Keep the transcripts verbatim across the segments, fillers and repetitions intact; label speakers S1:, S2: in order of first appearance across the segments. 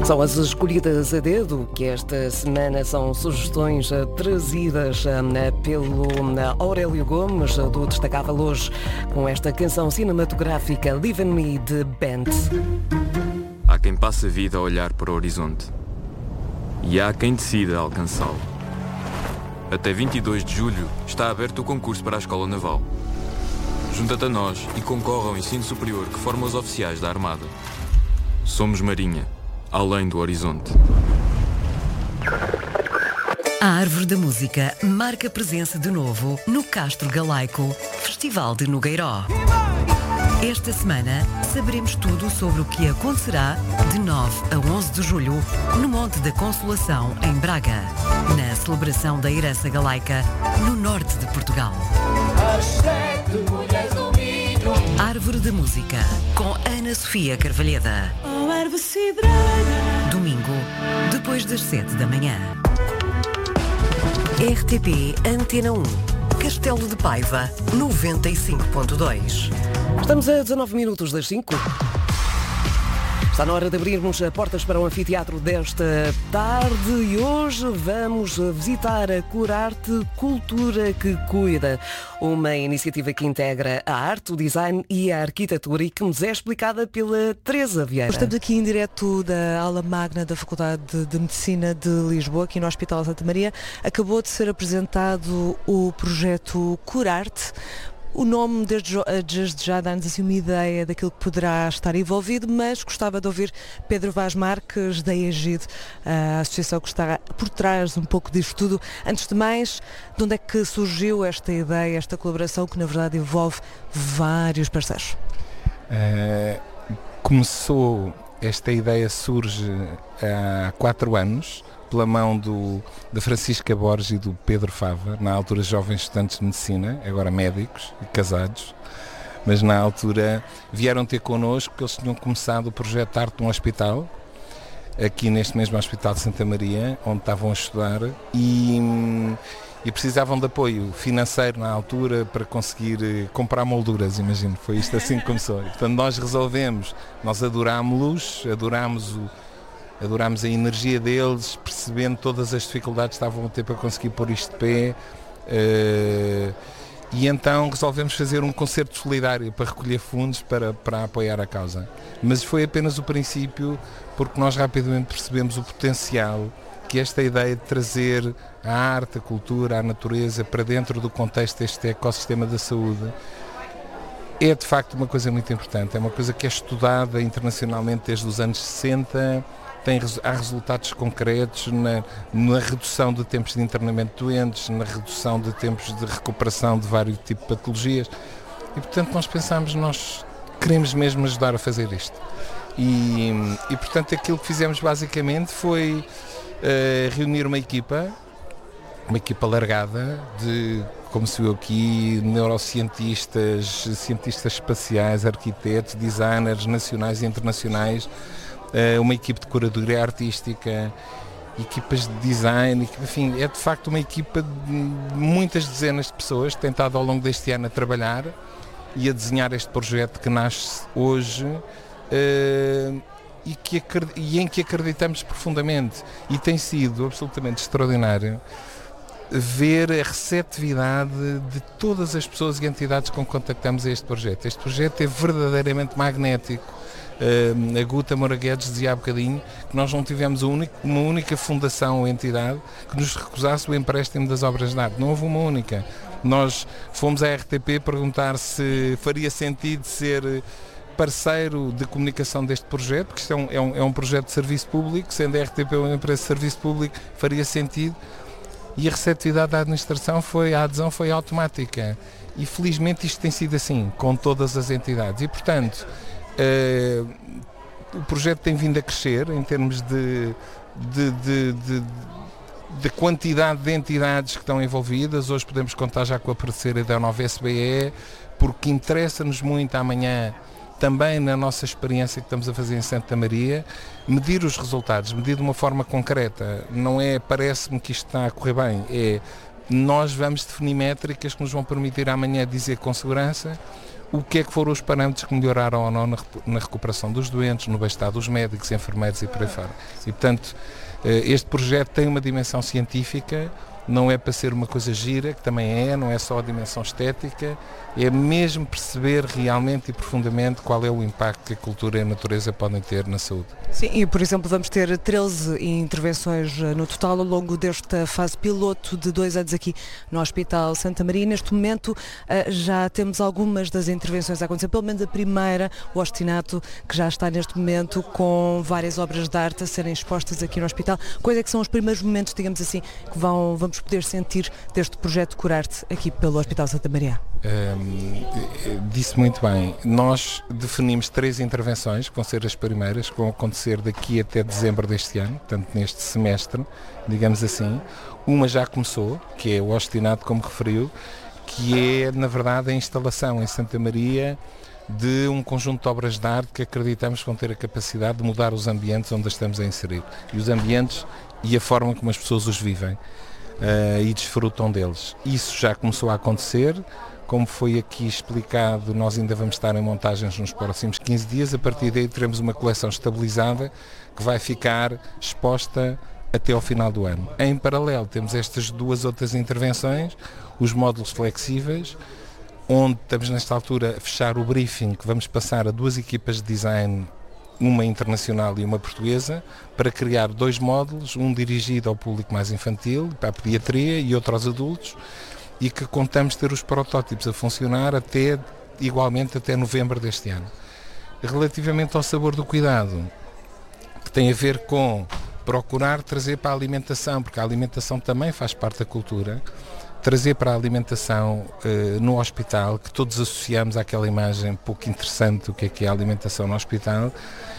S1: São as escolhidas a dedo, que esta semana são sugestões trazidas pelo Aurélio Gomes, do Destacável Hoje, com esta canção cinematográfica Live in Me, de Bent.
S2: Há quem passe a vida a olhar para o horizonte e há quem decida alcançá-lo. Até vinte e dois de julho está aberto o concurso para a Escola Naval. Junta-te a nós e concorre ao ensino superior que forma os oficiais da Armada. Somos Marinha, além do horizonte.
S3: A Árvore da Música marca presença de novo no Castro Galaico, Festival de Nogueiró. Esta semana saberemos tudo sobre o que acontecerá de nove a onze de julho no Monte da Consolação, em Braga, na celebração da herança galaica no norte de Portugal. Árvore da Música, com Ana Sofia Carvalheda. Domingo, depois das sete da manhã. R T P Antena um, Castelo de Paiva, noventa e cinco ponto dois.
S1: Estamos a dezanove minutos das cinco. Está na hora de abrirmos portas para o anfiteatro desta tarde e hoje vamos visitar a Curarte Cultura que Cuida, uma iniciativa que integra a arte, o design e a arquitetura e que nos é explicada pela Teresa Vieira.
S4: Estamos aqui em direto da aula magna da Faculdade de Medicina de Lisboa, aqui no Hospital Santa Maria. Acabou de ser apresentado o projeto Curarte. O nome desde, desde já dá-nos assim uma ideia daquilo que poderá estar envolvido, mas gostava de ouvir Pedro Vaz Marques, da EGID, a associação que está por trás um pouco disto tudo. Antes de mais, de onde é que surgiu esta ideia, esta colaboração que na verdade envolve vários parceiros?
S5: Uh, começou, esta ideia surge há quatro anos, pela mão do, da Francisca Borges e do Pedro Fava, na altura jovens estudantes de medicina, agora médicos e casados, mas na altura vieram ter connosco porque eles tinham começado o projeto de arte num hospital, aqui neste mesmo Hospital de Santa Maria, onde estavam a estudar, e, e precisavam de apoio financeiro na altura para conseguir comprar molduras, imagino, foi isto assim que começou. E, portanto, nós resolvemos, nós adorámos-los, adorámos o Adorámos a energia deles, percebendo todas as dificuldades que estavam a ter para conseguir pôr isto de pé. Uh, e então resolvemos fazer um concerto solidário para recolher fundos para, para apoiar a causa. Mas foi apenas o princípio, porque nós rapidamente percebemos o potencial que esta ideia de trazer a arte, a cultura, a natureza para dentro do contexto deste ecossistema da saúde é de facto uma coisa muito importante. É uma coisa que é estudada internacionalmente desde os anos sessenta. Tem, há resultados concretos na, na redução de tempos de internamento de doentes, na redução de tempos de recuperação de vários tipos de patologias e, portanto, nós pensámos, nós queremos mesmo ajudar a fazer isto. E, e portanto, aquilo que fizemos basicamente foi uh, reunir uma equipa, uma equipa largada de, como se viu aqui, neurocientistas, cientistas espaciais, arquitetos, designers nacionais e internacionais, uma equipe de curadoria artística, equipas de design, enfim, é de facto uma equipa de muitas dezenas de pessoas que têm estado ao longo deste ano a trabalhar e a desenhar este projeto que nasce hoje uh, e, que, e em que acreditamos profundamente, e tem sido absolutamente extraordinário ver a receptividade de todas as pessoas e entidades com que contactamos a este projeto. Este projeto é verdadeiramente magnético. Uh, a Guta Moura Guedes dizia há bocadinho que nós não tivemos único, uma única fundação ou entidade que nos recusasse o empréstimo das obras de arte. Não houve uma única. Nós fomos à R T P perguntar se faria sentido ser parceiro de comunicação deste projeto, porque isto é um, é um, é um projeto de serviço público, sendo a R T P uma empresa de serviço público, faria sentido. E a receptividade da administração foi, a adesão foi automática. E felizmente isto tem sido assim, com todas as entidades. E portanto, Uh, o projeto tem vindo a crescer em termos de, de, de, de, de quantidade de entidades que estão envolvidas. Hoje podemos contar já com a parceira da nova S B E, porque interessa-nos muito amanhã, também na nossa experiência que estamos a fazer em Santa Maria, medir os resultados, medir de uma forma concreta. Não é, parece-me que isto está a correr bem, é nós vamos definir métricas que nos vão permitir amanhã dizer com segurança o que é que foram os parâmetros que melhoraram ou não na, na recuperação dos doentes, no bem-estar dos médicos, enfermeiros e por aí fora. E, portanto, este projeto tem uma dimensão científica, não é para ser uma coisa gira, que também é, não é só a dimensão estética, é mesmo perceber realmente e profundamente qual é o impacto que a cultura e a natureza podem ter na saúde.
S4: Sim, e por exemplo vamos ter treze intervenções no total ao longo desta fase piloto de dois anos aqui no Hospital Santa Maria. Neste momento já temos algumas das intervenções a acontecer, pelo menos a primeira, o Ostinato, que já está neste momento com várias obras de arte a serem expostas aqui no hospital. Quais é que são os primeiros momentos, digamos assim, que vão, vamos poder sentir deste projeto Curar-te aqui pelo Hospital Santa Maria?
S5: Um, disse muito bem, nós definimos três intervenções que vão ser as primeiras, que vão acontecer daqui até dezembro deste ano, portanto neste semestre, digamos assim. Uma já começou, que é o Ostinato, como referiu, que é na verdade a instalação em Santa Maria de um conjunto de obras de arte que acreditamos que vão ter a capacidade de mudar os ambientes onde estamos a inserir, e os ambientes e a forma como as pessoas os vivem uh, e desfrutam deles. Isso já começou a acontecer. Como foi aqui explicado, nós ainda vamos estar em montagens nos próximos quinze dias. A partir daí teremos uma coleção estabilizada que vai ficar exposta até ao final do ano. Em paralelo temos estas duas outras intervenções, os módulos flexíveis, onde estamos nesta altura a fechar o briefing, que vamos passar a duas equipas de design, uma internacional e uma portuguesa, para criar dois módulos, um dirigido ao público mais infantil, para a pediatria, e outro aos adultos, e que contamos ter os protótipos a funcionar até, igualmente até novembro deste ano. Relativamente ao sabor do cuidado, que tem a ver com procurar trazer para a alimentação, porque a alimentação também faz parte da cultura, trazer para a alimentação uh, no hospital, que todos associamos àquela imagem pouco interessante do que é que é a alimentação no hospital,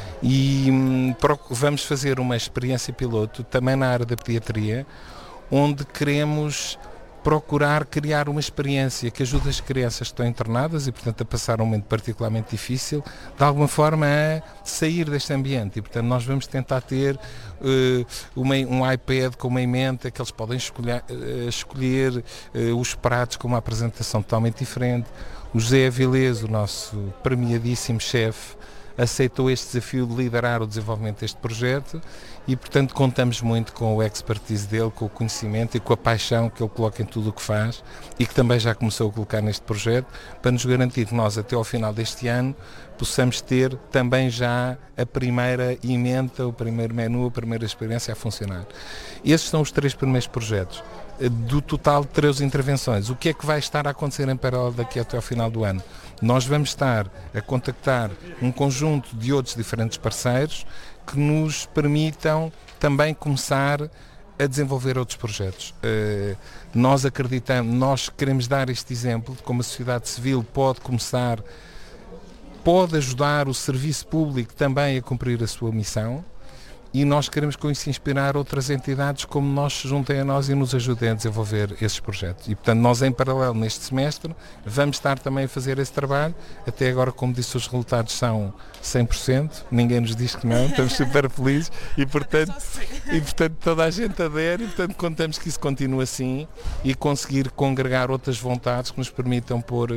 S5: e um, vamos fazer uma experiência piloto também na área da pediatria, onde queremos procurar criar uma experiência que ajude as crianças que estão internadas e, portanto, a passar um momento particularmente difícil, de alguma forma a sair deste ambiente. E, portanto, nós vamos tentar ter uh, uma, um iPad com uma emenda que eles podem escolher, uh, escolher uh, os pratos com uma apresentação totalmente diferente. O José Avilés, o nosso premiadíssimo chefe, aceitou este desafio de liderar o desenvolvimento deste projeto e, portanto, contamos muito com o expertise dele, com o conhecimento e com a paixão que ele coloca em tudo o que faz e que também já começou a colocar neste projeto, para nos garantir que nós, até ao final deste ano, possamos ter também já a primeira emenda, o primeiro menu, a primeira experiência a funcionar. Esses são os três primeiros projetos. Do total de três intervenções, o que é que vai estar a acontecer em paralelo daqui até ao final do ano? Nós vamos estar a contactar um conjunto de outros diferentes parceiros que nos permitam também começar a desenvolver outros projetos. Uh, nós acreditamos, nós queremos dar este exemplo de como a sociedade civil pode começar, pode ajudar o serviço público também a cumprir a sua missão. E nós queremos com isso inspirar outras entidades como nós se juntem a nós e nos ajudem a desenvolver esses projetos. E, portanto, nós em paralelo neste semestre vamos estar também a fazer esse trabalho. Até agora, como disse, os resultados são cem por cento, ninguém nos diz que não, estamos super felizes e, portanto, e, portanto toda a gente adere e, portanto, contamos que isso continue assim e conseguir congregar outras vontades que nos permitam pôr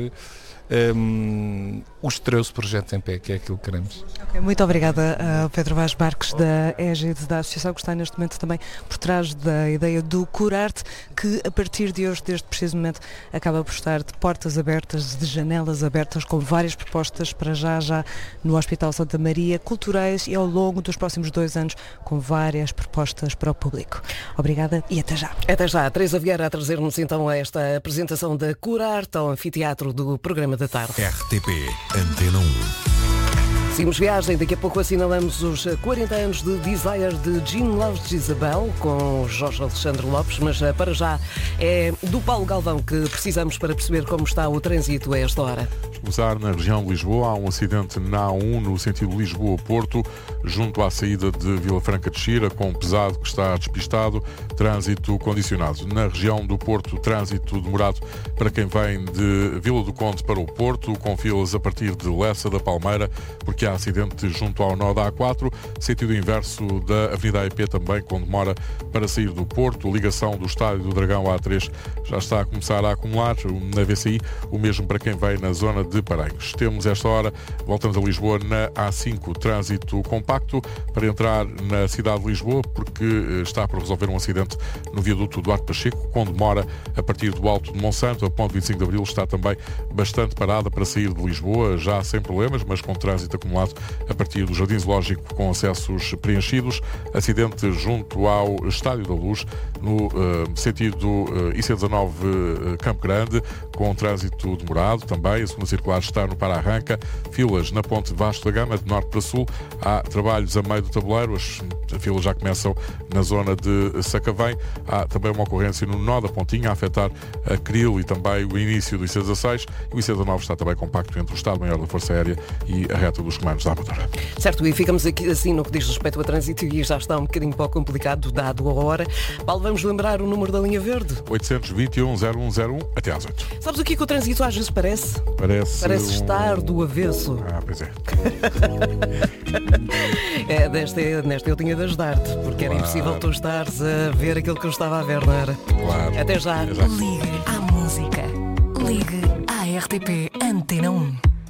S5: Um, os treze projetos em pé, que é aquilo que queremos.
S4: Okay, muito obrigada ao Pedro Vaz Marques da Égide, da Associação, que está neste momento também por trás da ideia do Curar-te, que a partir de hoje, deste preciso momento, acaba por estar de portas abertas, de janelas abertas, com várias propostas para já, já no Hospital Santa Maria, culturais, e ao longo dos próximos dois anos, com várias propostas para o público. Obrigada e até já.
S1: Até já. Teresa Vieira a trazer-nos então esta apresentação da Curar-te ao anfiteatro do programa da tarde.
S6: R T P Antena um.
S1: Seguimos viagem, daqui a pouco assinalamos os quarenta anos de Desire de Gene Loves Isabel com Jorge Alexandre Lopes, mas para já é do Paulo Galvão que precisamos para perceber como está o trânsito a esta hora.
S7: Usar na região de Lisboa, há um acidente na A um no sentido Lisboa-Porto, junto à saída de Vila Franca de Xira, com um pesado que está despistado, trânsito condicionado. Na região do Porto, trânsito demorado para quem vem de Vila do Conde para o Porto, com filas a partir de Lessa da Palmeira, porque há há acidente junto ao nó da A quatro, sentido inverso da Avenida A E P também, com demora para sair do Porto. Ligação do Estádio do Dragão à A três já está a começar a acumular. Na V C I, o mesmo para quem vem na zona de Paranhos. Temos esta hora, voltamos a Lisboa, na A cinco, trânsito compacto para entrar na cidade de Lisboa, porque está por resolver um acidente no viaduto Duarte Pacheco, com demora a partir do Alto de Monsanto. A ponte vinte e cinco de Abril está também bastante parada para sair de Lisboa, já sem problemas, mas com trânsito acumulado a partir do Jardim Zoológico, com acessos preenchidos. Acidente junto ao Estádio da Luz, no uh, sentido uh, I C dezanove uh, Campo Grande, com trânsito demorado também. A segunda circular está no para-arranca. Filas na ponte Vasco da Gama, de norte para sul. Há trabalhos a meio do tabuleiro. As filas já começam na zona de Sacavém. Há também uma ocorrência no nó da Pontinha, a afetar a Cril e também o início do I C dezasseis. E o I C dezanove está também compacto entre o Estado-Maior da Força Aérea e a reta dos comandos da Amadora.
S1: Certo, e ficamos aqui assim no que diz respeito ao trânsito, e já está um bocadinho pouco complicado, dado a hora. Paulo, vamos lembrar o número da linha verde?
S7: oitocentos e vinte e um, zero um zero um, até às oito.
S1: Sabes o que é que o trânsito às vezes parece?
S7: Parece,
S1: parece
S7: um...
S1: estar do avesso.
S7: Ah, pois é.
S1: É, desta, nesta eu tinha de ajudar-te, porque claro, era impossível tu estares a ver aquilo que eu estava a ver, não era?
S7: Claro.
S1: Até já.
S3: Ligue à música. Ligue à R T P Antena um.